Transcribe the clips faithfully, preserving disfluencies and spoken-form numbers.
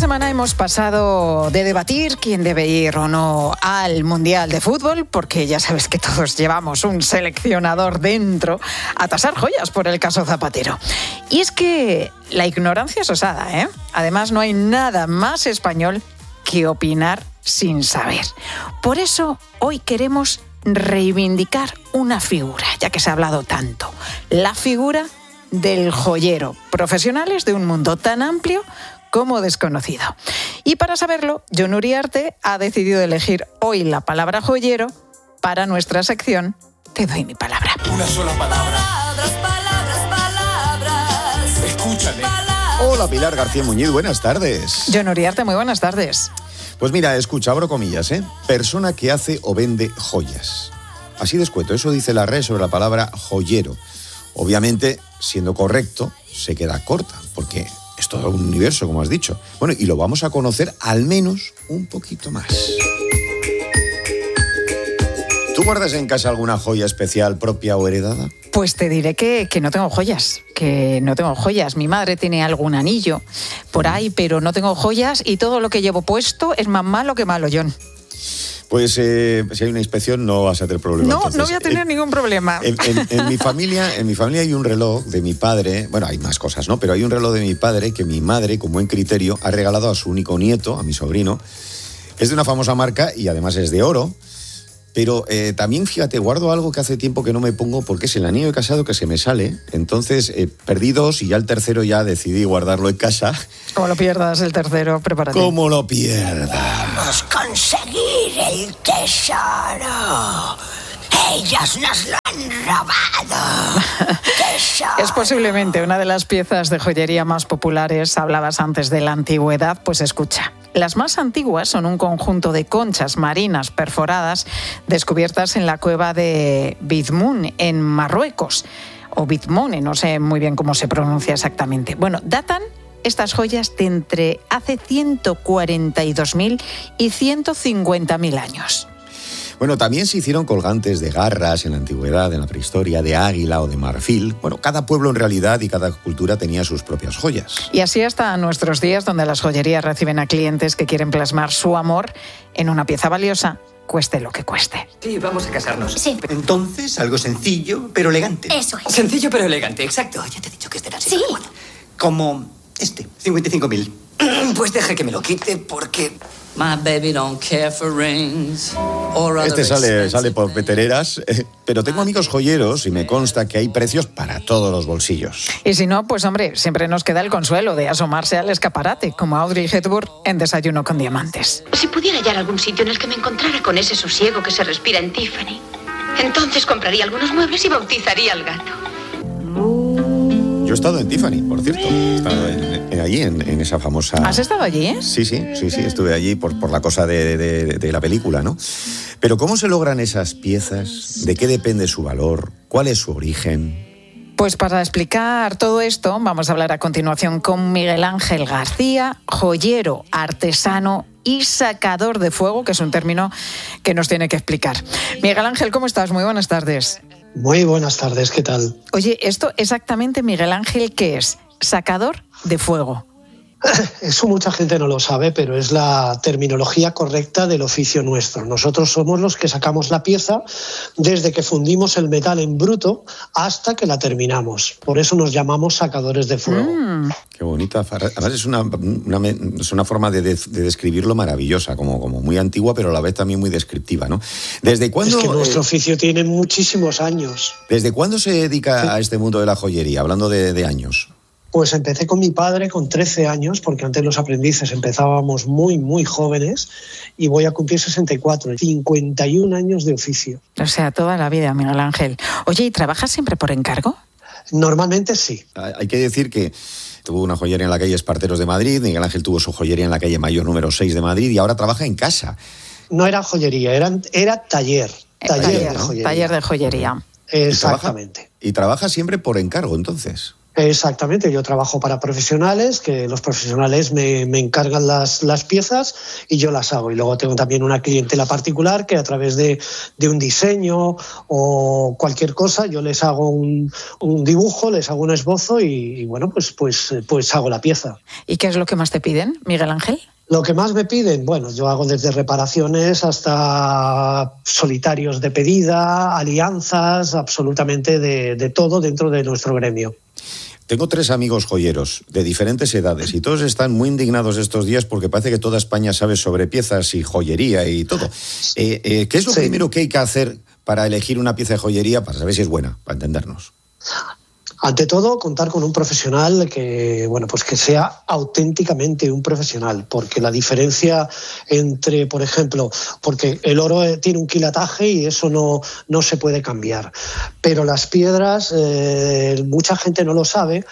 semana hemos pasado de debatir quién debe ir o no al Mundial de Fútbol, porque ya sabes que todos llevamos un seleccionador dentro, a tasar joyas por el caso Zapatero. Y es que la ignorancia es osada, ¿eh? Además, no hay nada más español que opinar sin saber. Por eso, hoy queremos reivindicar una figura, ya que se ha hablado tanto. La figura del joyero, profesionales de un mundo tan amplio como desconocido. Y para saberlo, Jon Uriarte ha decidido elegir hoy la palabra joyero para nuestra sección Te doy mi palabra. Una sola palabra. Palabras, palabras, palabras. Escúchame. Palabras. Hola, Pilar García Muñiz, buenas tardes. Jon Uriarte, muy buenas tardes. Pues mira, escucha, abro comillas, ¿eh? Persona que hace o vende joyas. Así de escueto, eso dice la red sobre la palabra joyero. Obviamente, siendo correcto, se queda corta, porque es todo un universo, como has dicho. Bueno, y lo vamos a conocer al menos un poquito más. ¿Tú guardas en casa alguna joya especial propia o heredada? Pues te diré que, que no tengo joyas, que no tengo joyas. Mi madre tiene algún anillo por ahí, pero no tengo joyas y todo lo que llevo puesto es más malo que malo, Jon. Pues eh, si hay una inspección no vas a tener problema. No, entonces. no voy a tener eh, ningún problema. En, en, en, mi familia, en mi familia hay un reloj de mi padre, bueno, hay más cosas, ¿no? Pero hay un reloj de mi padre que mi madre, con buen criterio, ha regalado a su único nieto, a mi sobrino. Es de una famosa marca y además es de oro. Pero eh, también, fíjate, guardo algo que hace tiempo que no me pongo porque es el anillo de casado que se me sale. Entonces, eh, perdí dos y ya el tercero ya decidí guardarlo en casa. Como lo pierdas el tercero, prepárate. Como lo pierda. Vamos a conseguir el tesoro. Ellos nos lo han robado. Es posiblemente una de las piezas de joyería más populares. Hablabas antes de la antigüedad, pues escucha. Las más antiguas son un conjunto de conchas marinas perforadas descubiertas en la cueva de Bidmun, en Marruecos. O Bidmone, no sé muy bien cómo se pronuncia exactamente. Bueno, datan estas joyas de entre hace ciento cuarenta y dos mil y ciento cincuenta mil años. Bueno, también se hicieron colgantes de garras en la antigüedad, en la prehistoria, de águila o de marfil. Bueno, cada pueblo en realidad y cada cultura tenía sus propias joyas. Y así hasta nuestros días, donde las joyerías reciben a clientes que quieren plasmar su amor en una pieza valiosa, cueste lo que cueste. Sí, vamos a casarnos. Sí. Entonces, algo sencillo, pero elegante. Eso es. Sencillo, pero elegante, exacto. Ya te he dicho que este era el Sí. adecuado. Como este, cincuenta y cinco mil. Pues deje que me lo quite porque... My baby don't care for rings or other Este sale, sale por expensive petereras, eh, pero tengo amigos joyeros y me consta que hay precios para todos los bolsillos. Y si no, pues hombre, siempre nos queda el consuelo de asomarse al escaparate, como Audrey Hepburn en Desayuno con Diamantes. Si pudiera hallar algún sitio en el que me encontrara con ese sosiego que se respira en Tiffany, entonces compraría algunos muebles y bautizaría al gato. Yo he estado en Tiffany, por cierto. He estado en, en, allí, en, en esa famosa... ¿Has estado allí, eh? Sí, sí, sí, sí, estuve allí por, por la cosa de, de, de la película, ¿no? Pero ¿cómo se logran esas piezas? ¿De qué depende su valor? ¿Cuál es su origen? Pues para explicar todo esto, vamos a hablar a continuación con Miguel Ángel García, joyero, artesano y sacador de fuego, que es un término que nos tiene que explicar. Miguel Ángel, ¿cómo estás? Muy buenas tardes. Muy buenas tardes, ¿qué tal? Oye, esto exactamente, Miguel Ángel, ¿qué es? Sacador de fuego. Eso mucha gente no lo sabe, pero es la terminología correcta del oficio nuestro. Nosotros somos los que sacamos la pieza desde que fundimos el metal en bruto hasta que la terminamos. Por eso nos llamamos sacadores de fuego. Mm. Qué bonita. Además es una, una, es una forma de, de, de describirlo maravillosa, como, como muy antigua, pero a la vez también muy descriptiva, ¿no? ¿Desde cuándo? Es que nuestro oficio tiene muchísimos años. ¿Desde cuándo se dedica sí. a este mundo de la joyería? Hablando de, de años. Pues empecé con mi padre con trece años, porque antes los aprendices empezábamos muy, muy jóvenes, y voy a cumplir sesenta y cuatro, cincuenta y un años de oficio. O sea, toda la vida, Miguel Ángel. Oye, ¿y trabajas siempre por encargo? Normalmente sí. Hay que decir que tuvo una joyería en la calle Esparteros de Madrid, Miguel Ángel tuvo su joyería en la calle Mayor número seis de Madrid y ahora trabaja en casa. No era joyería, era, era taller. Taller, taller de joyería. Taller de joyería. Exactamente. Y trabaja, y trabaja siempre por encargo, entonces. Exactamente, yo trabajo para profesionales, que los profesionales me, me encargan las, las piezas y yo las hago. Y luego tengo también una clientela particular que a través de, de un diseño o cualquier cosa yo les hago un, un dibujo, les hago un esbozo y, y bueno, pues, pues, pues hago la pieza. ¿Y qué es lo que más te piden, Miguel Ángel? Lo que más me piden, bueno, yo hago desde reparaciones hasta solitarios de pedida, alianzas, absolutamente de, de todo dentro de nuestro gremio. Tengo tres amigos joyeros de diferentes edades y todos están muy indignados estos días porque parece que toda España sabe sobre piezas y joyería y todo. Eh, eh, ¿Qué es lo sí. primero que hay que hacer para elegir una pieza de joyería para saber si es buena, para entendernos? Ante todo, contar con un profesional que, bueno, pues que sea auténticamente un profesional, porque la diferencia entre, por ejemplo, porque el oro tiene un quilataje y eso no, no se puede cambiar, pero las piedras, eh, mucha gente no lo sabe,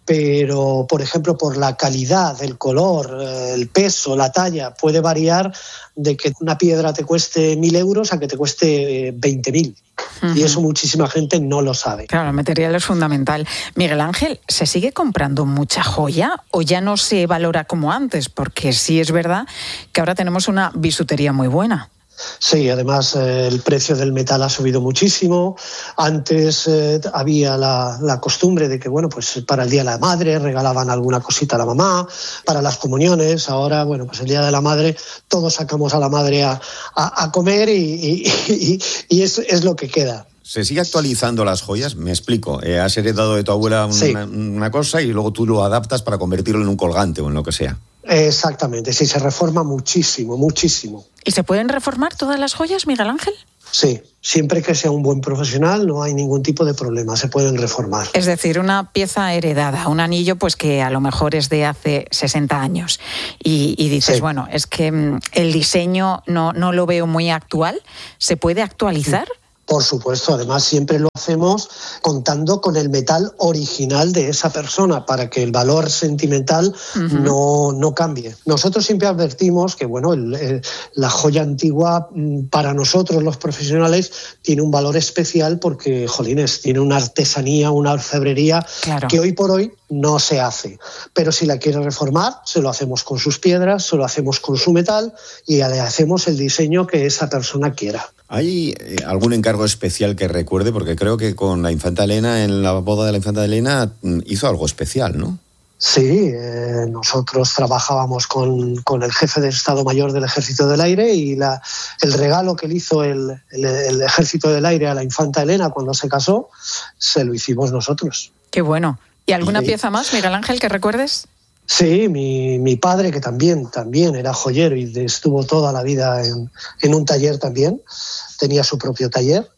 pero, por ejemplo, por la calidad, el color, el peso, la talla, puede variar de que una piedra te cueste mil euros a que te cueste veinte mil. Uh-huh. Y eso muchísima gente no lo sabe. Claro, el material es fundamental. Miguel Ángel, ¿se sigue comprando mucha joya o ya no se valora como antes? Porque sí es verdad que ahora tenemos una bisutería muy buena. Sí, además eh, el precio del metal ha subido muchísimo. Antes eh, había la, la costumbre de que, bueno, pues para el Día de la Madre regalaban alguna cosita a la mamá, para las comuniones. Ahora, bueno, pues el Día de la Madre todos sacamos a la madre a, a, a comer y, y, y, y es, es lo que queda. ¿Se sigue actualizando las joyas? Me explico. Eh, has heredado de tu abuela una, sí. una cosa y luego tú lo adaptas para convertirlo en un colgante o en lo que sea. Exactamente, sí, se reforma muchísimo, muchísimo. ¿Y se pueden reformar todas las joyas, Miguel Ángel? Sí, siempre que sea un buen profesional no hay ningún tipo de problema, se pueden reformar. Es decir, una pieza heredada, un anillo pues que a lo mejor es de hace sesenta años y, y dices, sí. bueno, es que mm, el diseño no, no lo veo muy actual, ¿se puede actualizar? Sí. Por supuesto, además siempre lo hacemos contando con el metal original de esa persona para que el valor sentimental uh-huh. no, no cambie. Nosotros siempre advertimos que bueno, el, el, la joya antigua para nosotros los profesionales tiene un valor especial porque, jolines, tiene una artesanía, una orfebrería claro. que hoy por hoy no se hace. Pero si la quiere reformar, se lo hacemos con sus piedras, se lo hacemos con su metal y le hacemos el diseño que esa persona quiera. ¿Hay algún encargo especial que recuerde? Porque creo que con la infanta Elena, en la boda de la infanta Elena, hizo algo especial, ¿no? Sí, eh, nosotros trabajábamos con, con el jefe de Estado Mayor del Ejército del Aire y la, el regalo que le hizo el, el, el Ejército del Aire a la infanta Elena cuando se casó, se lo hicimos nosotros. Qué bueno. ¿Y alguna sí. pieza más, Miguel Ángel, que recuerdes? Sí, mi, mi padre, que también, también era joyero y estuvo toda la vida en, en un taller también, tenía su propio taller.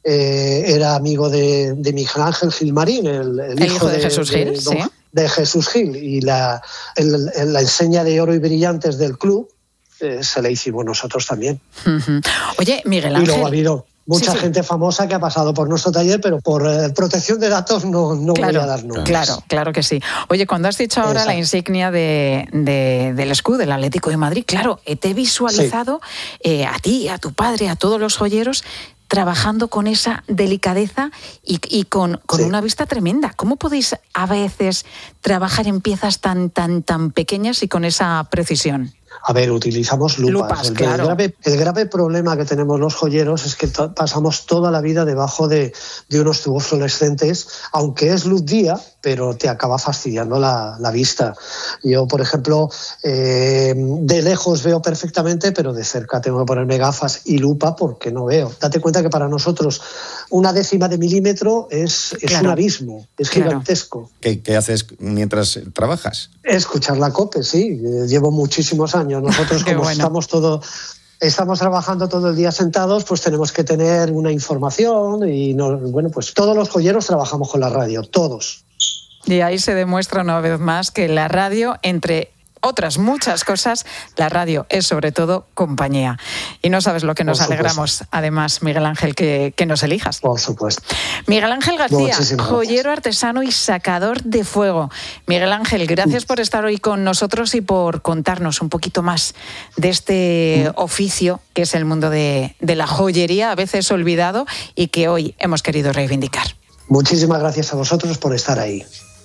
Eh, era amigo de, de Miguel Ángel Gilmarín, el, el, el hijo, hijo de, de Jesús Gil, de, sí. de Jesús Gil. Y la, el, el, la enseña de oro y brillantes del club eh, se la hicimos nosotros también. Uh-huh. Oye, Miguel Ángel... Y luego ha habido mucha sí, sí. gente famosa que ha pasado por nuestro taller, pero por eh, protección de datos no, no claro, voy a dar nombres. Claro, claro que sí. Oye, cuando has dicho ahora Exacto. la insignia de, de, del escudo del Atlético de Madrid, claro, te he visualizado sí. eh, a ti, a tu padre, a todos los joyeros, trabajando con esa delicadeza y, y con, con sí. una vista tremenda. ¿Cómo podéis a veces trabajar en piezas tan, tan, tan pequeñas y con esa precisión? A ver, utilizamos lupas. lupas el, claro. el, grave, el grave problema que tenemos los joyeros es que to- pasamos toda la vida debajo de, de unos tubos fluorescentes, aunque es luz día, pero te acaba fastidiando la, la vista. Yo, por ejemplo, eh, de lejos veo perfectamente, pero de cerca tengo que ponerme gafas y lupa porque no veo. Date cuenta que para nosotros una décima de milímetro es, es claro. un abismo, es claro. gigantesco. ¿Qué, ¿Qué haces mientras trabajas? Escuchar la COPE, sí. Llevo muchísimos años. Nosotros, como bueno. estamos todo... Estamos trabajando todo el día sentados, pues tenemos que tener una información y, no, bueno, pues todos los joyeros trabajamos con la radio, todos. Y ahí se demuestra una vez más que la radio, entre otras muchas cosas, la radio es sobre todo compañía. Y no sabes lo que nos alegramos, además, Miguel Ángel, que, que nos elijas. Por supuesto. Miguel Ángel García, joyero artesano y sacador de fuego. Miguel Ángel, gracias por estar hoy con nosotros y por contarnos un poquito más de este oficio que es el mundo de, de la joyería, a veces olvidado y que hoy hemos querido reivindicar. Muchísimas gracias a vosotros por estar ahí.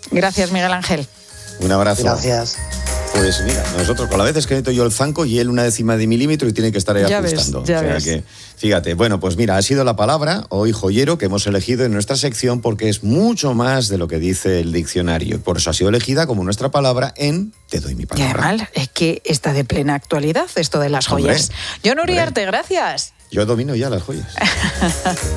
Gracias, Miguel Ángel. Un abrazo. Gracias. Pues mira, nosotros con la vez es que meto yo el zanco y él una décima de milímetro y tiene que estar ahí Ya ajustando. ves, ya o sea ves. que, fíjate, bueno, pues mira, ha sido la palabra hoy joyero que hemos elegido en nuestra sección porque es mucho más de lo que dice el diccionario. Por eso ha sido elegida como nuestra palabra en Te doy mi Y palabra. además es que está de plena actualidad esto de las Hombre, joyas. John hombre. Uriarte, gracias. Yo domino ya las joyas.